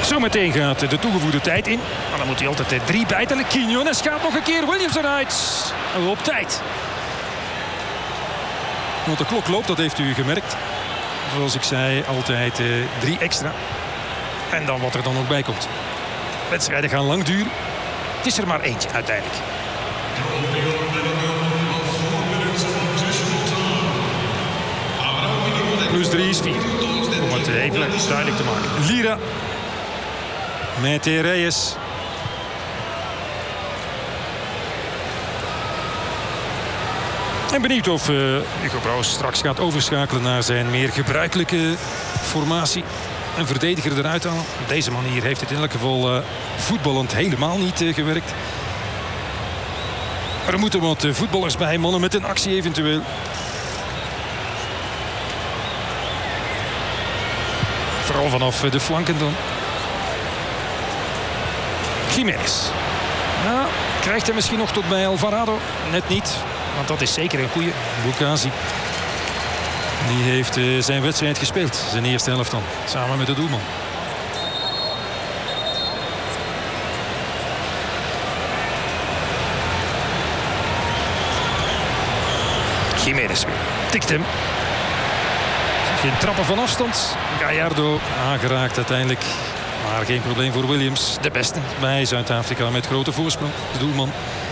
Zometeen gaat de toegevoegde tijd in. Maar dan moet hij altijd 3 bijtellen. Quiñones gaat nog een keer. Williams eruit. Op tijd. Want de klok loopt, dat heeft u gemerkt. Zoals ik zei, altijd 3 extra. En dan wat er dan nog bij komt. Wedstrijden gaan lang duren. Het is er maar eentje uiteindelijk. Plus 3 is 4. Om het even duidelijk te maken. Lira. Met Reyes. En benieuwd of Hugo Broos straks gaat overschakelen naar zijn meer gebruikelijke formatie. Een verdediger eruit halen. Op deze manier heeft het in elk geval voetballend helemaal niet gewerkt. Er moeten wat voetballers bij, mannen met een actie eventueel. Vooral vanaf de flanken dan. Jiménez. Nou, krijgt hij misschien nog tot bij Alvarado? Net niet, want dat is zeker een goeie. Boukazi. Die heeft zijn wedstrijd gespeeld. Zijn eerste helft dan. Samen met de doelman. Jiménez weer. Tikt hem. Geen trappen van afstand. Gallardo aangeraakt uiteindelijk. Maar geen probleem voor Williams. De beste bij Zuid-Afrika met grote voorsprong. De doelman.